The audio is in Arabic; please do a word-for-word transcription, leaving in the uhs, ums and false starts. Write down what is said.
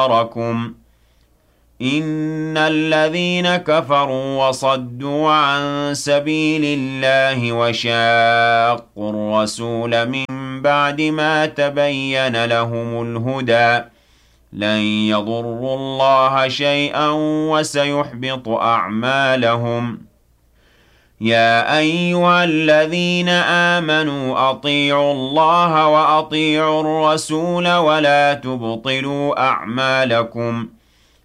أبصاركم إن الذين كفروا وصدوا عن سبيل الله وشاقوا الرسول من بعد ما تبين لهم الهدى لن يضروا الله شيئا وسيحبط أعمالهم يا أيها الذين آمنوا أطيعوا الله وأطيعوا الرسول ولا تبطلوا أعمالكم